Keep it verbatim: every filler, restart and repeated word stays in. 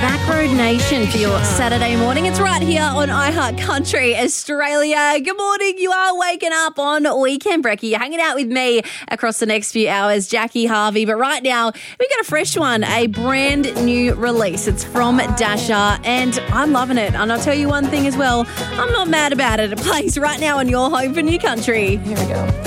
Backroad Nation for your Saturday morning. It's right here on iHeart Country Australia. Good morning. You are waking up on Weekend Brekkie. You're hanging out with me across the next few hours, Jackie Harvey. But right now, we've got a fresh one, a brand new release. It's from Dasha, and I'm loving it. And I'll tell you one thing as well, I'm not mad about it. It plays right now on your home for New Country. Here we go.